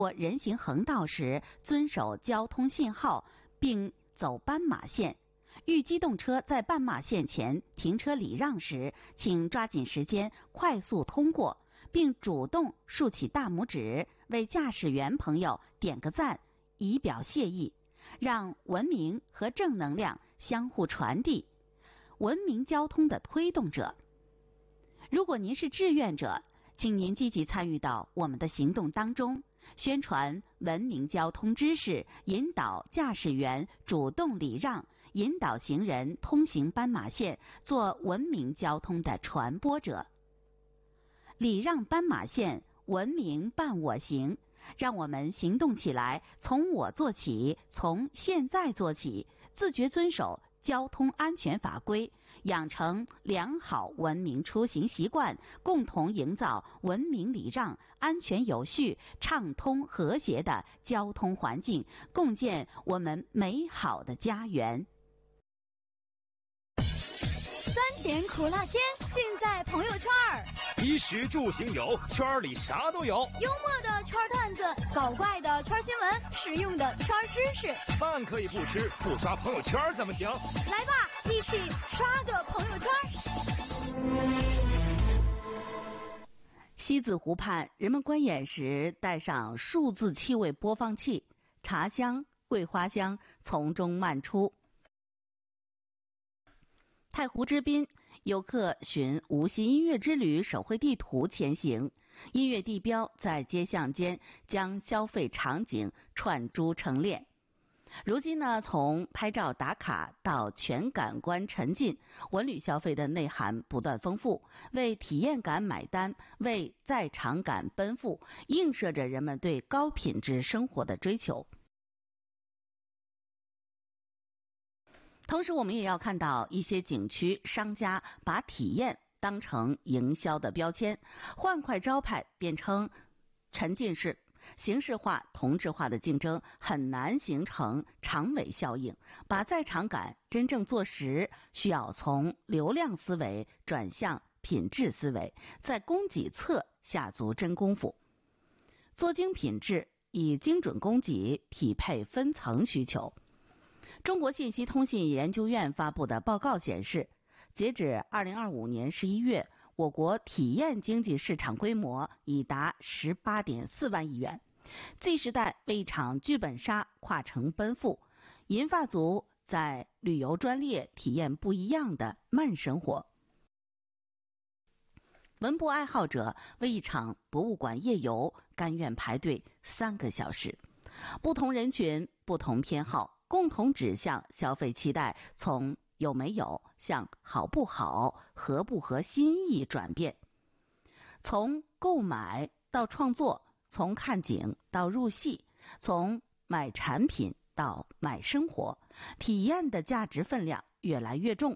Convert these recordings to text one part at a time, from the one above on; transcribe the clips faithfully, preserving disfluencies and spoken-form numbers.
或人行横道时遵守交通信号，并走斑马线。遇机动车在斑马线前停车礼让时，请抓紧时间快速通过，并主动竖起大拇指，为驾驶员朋友点个赞，以表谢意，让文明和正能量相互传递。文明交通的推动者。如果您是志愿者，请您积极参与到我们的行动当中，宣传文明交通知识，引导驾驶员主动礼让，引导行人通行斑马线，做文明交通的传播者。礼让斑马线，文明伴我行。让我们行动起来，从我做起，从现在做起，自觉遵守交通安全法规，养成良好文明出行习惯，共同营造文明礼让、安全有序、畅通和谐的交通环境，共建我们美好的家园。 酸甜苦辣鲜，尽在朋友圈儿。 衣食住行游，圈里啥都有。 幽默的圈段子，搞怪的圈新闻，实用的圈知识。 饭可以不吃，不刷朋友圈怎么行？ 来吧，一起刷个朋友圈。 西子湖畔，人们观演时带上数字气味播放器，茶香、桂花香从中漫出。太湖之滨，游客循无锡音乐之旅手绘地图前行，音乐地标在街巷间将消费场景串珠成链。如今呢，从拍照打卡到全感官沉浸，文旅消费的内涵不断丰富，为体验感买单，为在场感奔赴，映射着人们对高品质生活的追求。同时我们也要看到一些景区商家把体验当成营销的标签，换块招牌变成沉浸式，形式化同质化的竞争很难形成长尾效应，把在场感真正做实，需要从流量思维转向品质思维，在供给侧下足真功夫，做精品质，以精准供给匹配分层需求。中国信息通信研究院发布的报告显示，截止二零二五年十一月，我国体验经济市场规模已达 十八点四万亿元。Z 时代为一场剧本杀跨城奔赴，银发族在旅游专列体验不一样的慢生活。文博爱好者为一场博物馆夜游甘愿排队三个小时。不同人群，不同偏好，共同指向消费期待从有没有向好不好、合不合心意转变。从购买到创作，从看景到入戏，从买产品到买生活，体验的价值分量越来越重。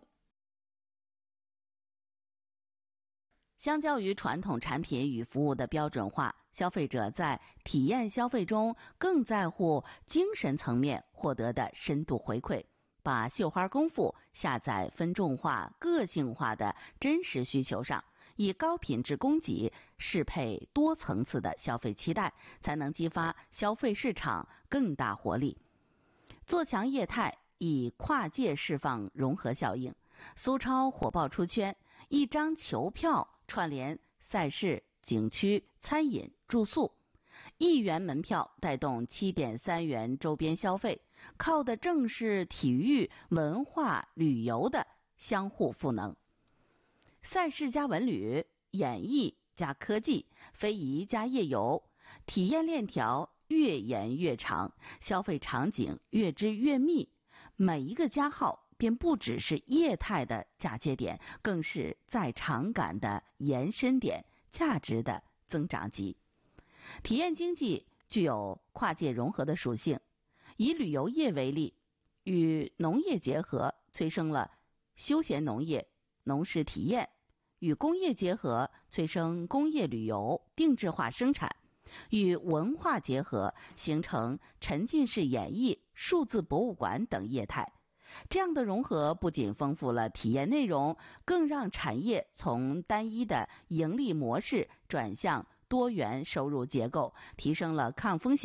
相较于传统产品与服务的标准化，消费者在体验消费中更在乎精神层面获得的深度回馈，把绣花功夫下在分众化、个性化的真实需求上，以高品质供给适配多层次的消费期待，才能激发消费市场更大活力。做强业态，以跨界释放融合效应。苏超火爆出圈，一张球票串联赛事、景区、餐饮、住宿，一元门票带动 七点三元周边消费，靠的正是体育、文化、旅游的相互赋能。赛事加文旅，演艺加科技，非遗加夜游，体验链条越延越长，消费场景越织越密，每一个加号便不只是业态的嫁接点，更是在场感的延伸点，价值的增长极。体验经济具有跨界融合的属性，以旅游业为例，与农业结合，催生了休闲农业、农事体验；与工业结合，催生工业旅游、定制化生产；与文化结合，形成沉浸式演绎、数字博物馆等业态。这样的融合不仅丰富了体验内容，更让产业从单一的盈利模式转向多元收入结构，提升了抗风险